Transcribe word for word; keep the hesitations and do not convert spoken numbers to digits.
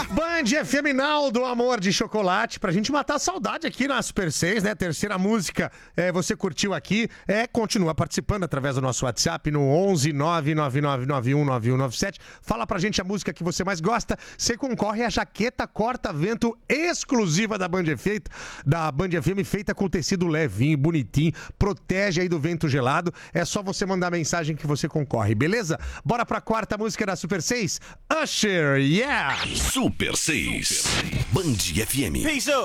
Band F M Naldo, Amor de Chocolate, pra gente matar a saudade aqui na Super seis, né? Terceira música, é, você curtiu aqui, é, continua participando através do nosso WhatsApp no onze nove nove nove nove um nove um nove sete. Fala pra gente a música que você mais gosta. Você concorre à jaqueta corta-vento exclusiva da Band F M, da Band F M, feita com tecido levinho, bonitinho, protege aí do vento gelado. É só você mandar mensagem que você concorre, beleza? Bora pra quarta música da Super seis, Usher, yeah! Super seis, Band F M. Peace up.